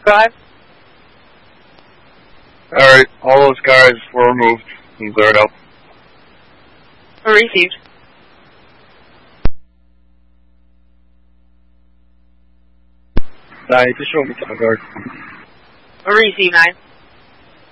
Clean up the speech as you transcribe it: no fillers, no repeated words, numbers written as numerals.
5. Alright, all those guys were removed and cleared out. Received. Just show me to my guard. Receive 9.